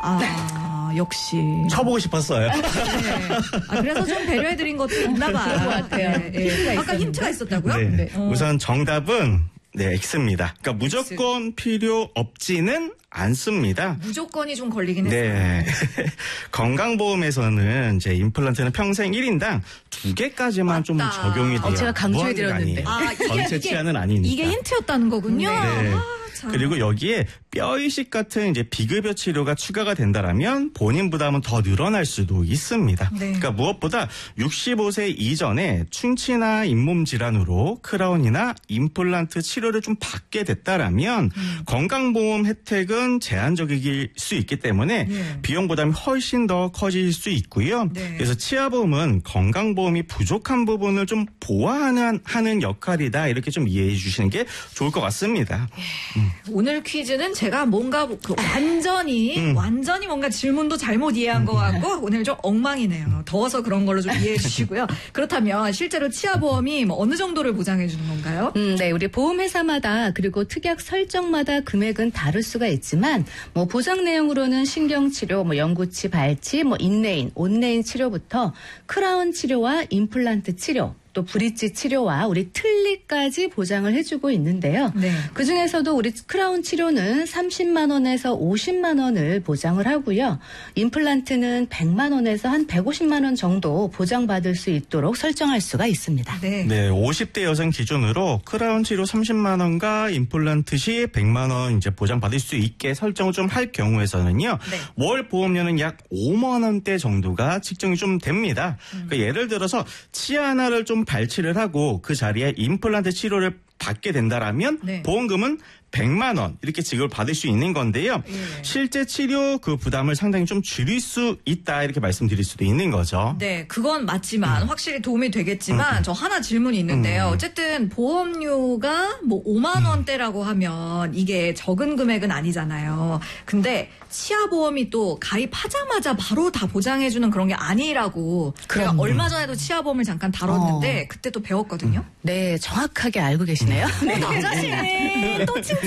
역시. 쳐보고 싶었어요. 네. 그래서 좀 배려해드린 것도 있나 봐요. 그런 것 같아요. 네. 아까 힌트가 있었다고요? 네. 네. 우선 정답은 X입니다. 그러니까 무조건 필요 없지는 않습니다. 무조건이 좀 걸리긴 했어요. 네. 건강보험에서는 이제 임플란트는 평생 1인당 2개까지만 좀 적용이 돼요. 제가 강조해드렸는데. 전체 치아는 아니니까. 이게 힌트였다는 거군요. 네. 그리고 여기에 뼈이식 같은 이제 비급여 치료가 추가가 된다라면 본인 부담은 더 늘어날 수도 있습니다. 네. 그러니까 무엇보다 65세 이전에 충치나 잇몸 질환으로 크라운이나 임플란트 치료를 좀 받게 됐다라면 건강보험 혜택은 제한적일 수 있기 때문에 비용 부담이 훨씬 더 커질 수 있고요. 네. 그래서 치아보험은 건강보험이 부족한 부분을 좀 보완하는 역할이다, 이렇게 좀 이해해 주시는 게 좋을 것 같습니다. 오늘 퀴즈는 제가 뭔가 완전히 뭔가 질문도 잘못 이해한 것 같고 오늘 좀 엉망이네요. 더워서 그런 걸로 좀 이해해 주시고요. 그렇다면 실제로 치아보험이 어느 정도를 보장해 주는 건가요? 네, 우리 보험회사마다 그리고 특약 설정마다 금액은 다를 수가 있지만 보장 내용으로는 신경치료, 연구치, 발치, 인레인, 온레인 치료부터 크라운 치료와 임플란트 치료, 또 브릿지 치료와 우리 틀니까지 보장을 해주고 있는데요. 네. 그중에서도 우리 크라운 치료는 30만 원에서 50만 원을 보장을 하고요. 임플란트는 100만 원에서 한 150만 원 정도 보장받을 수 있도록 설정할 수가 있습니다. 네. 네, 50대 여성 기준으로 크라운 치료 30만 원과 임플란트 시 100만 원 이제 보장받을 수 있게 설정을 좀 할 경우에서는요. 네. 월 보험료는 약 5만 원대 정도가 측정이 좀 됩니다. 그러니까 예를 들어서 치아 하나를 좀 발치를 하고 그 자리에 임플란트 치료를 받게 된다라면 네. 보험금은 100만 원 이렇게 지급을 받을 수 있는 건데요. 실제 치료 그 부담을 상당히 좀 줄일 수 있다, 이렇게 말씀드릴 수도 있는 거죠. 네, 그건 맞지만 확실히 도움이 되겠지만 저 하나 질문이 있는데요. 어쨌든 보험료가 5만 원대라고 하면 이게 적은 금액은 아니잖아요. 근데 치아보험이 또 가입하자마자 바로 다 보장해주는 그런 게 아니라고 제가 얼마 전에도 치아보험을 잠깐 다뤘는데 그때 또 배웠거든요. 네, 정확하게 알고 계시네요. 남자시네. 또 칭찬해.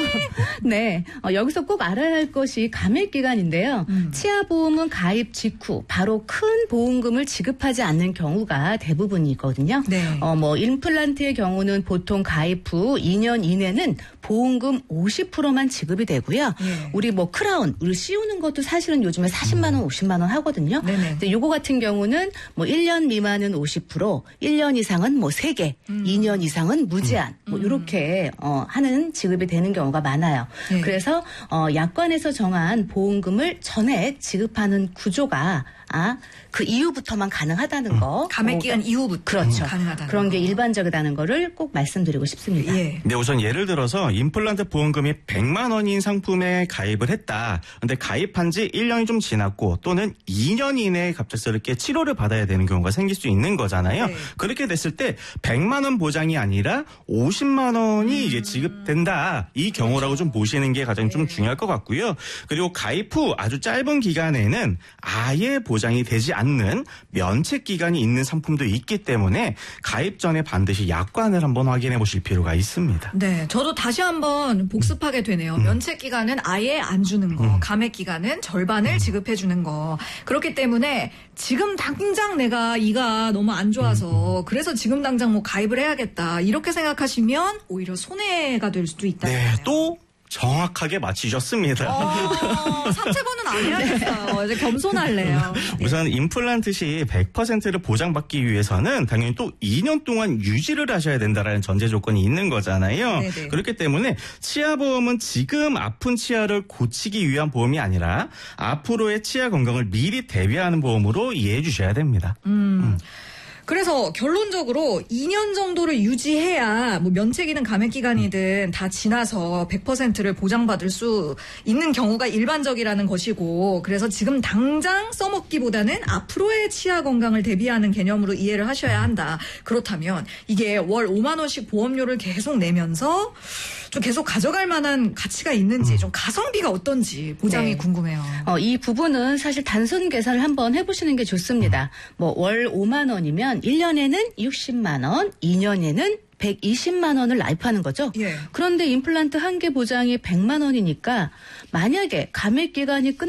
네, 여기서 꼭 알아야 할 것이 감액기간인데요. 치아보험은 가입 직후 바로 큰 보험금을 지급하지 않는 경우가 대부분이거든요. 네. 임플란트의 경우는 보통 가입 후 2년 이내는 보험금 50%만 지급이 되고요. 예. 우리 크라운, 우리 씌우는 것도 사실은 요즘에 40만 원, 50만 원 하거든요. 네네. 근데 요거 같은 경우는 1년 미만은 50%, 1년 이상은 3개, 2년 이상은 무제한, 이렇게 하는 지급이 되는 경우가 많아요. 네. 그래서 약관에서 정한 보험금을 전액 지급하는 구조가 그 이후부터만 가능하다는 거. 감액기간 이후부터 그렇죠. 가능하다는 그런 게 거. 일반적이라는 거를 꼭 말씀드리고 싶습니다. 예. 네, 우선 예를 들어서 임플란트 보험금이 100만 원인 상품에 가입을 했다. 근데 가입한 지 1년이 좀 지났고 또는 2년 이내에 갑작스럽게 치료를 받아야 되는 경우가 생길 수 있는 거잖아요. 네. 그렇게 됐을 때 100만 원 보장이 아니라 50만 원이 이제 지급된다. 이 경우라고 좀 보시는 게 가장 좀 중요할 것 같고요. 그리고 가입 후 아주 짧은 기간에는 아예 보장이 되지 않는 면책 기간이 있는 상품도 있기 때문에 가입 전에 반드시 약관을 한번 확인해 보실 필요가 있습니다. 네, 저도 다시 한번 복습하게 되네요. 면책 기간은 아예 안 주는 거, 감액 기간은 절반을 지급해 주는 거. 그렇기 때문에 지금 당장 내가 이가 너무 안 좋아서 그래서 지금 당장 가입을 해야겠다 이렇게 생각하시면 오히려 손해가 될 수도 있다. 네, 또 정확하게 맞히셨습니다. 3세번은 안 해야겠어요. 이제 겸손할래요. 우선 임플란트 시 100%를 보장받기 위해서는 당연히 또 2년 동안 유지를 하셔야 된다라는 전제 조건이 있는 거잖아요. 네네. 그렇기 때문에 치아보험은 지금 아픈 치아를 고치기 위한 보험이 아니라 앞으로의 치아 건강을 미리 대비하는 보험으로 이해해 주셔야 됩니다. 그래서 결론적으로 2년 정도를 유지해야 면책이든 감액기간이든 다 지나서 100%를 보장받을 수 있는 경우가 일반적이라는 것이고 그래서 지금 당장 써먹기보다는 앞으로의 치아 건강을 대비하는 개념으로 이해를 하셔야 한다. 그렇다면 이게 월 5만 원씩 보험료를 계속 내면서 좀 계속 가져갈 만한 가치가 있는지 좀 가성비가 어떤지 보장이 네. 궁금해요. 이 부분은 사실 단순 계산을 한번 해보시는 게 좋습니다. 월 5만 원이면 1년에는 60만 원, 2년에는 120만 원을 납입하는 거죠. 예. 그런데 임플란트 한 개 보장이 100만 원이니까 만약에 감액 기간이 끝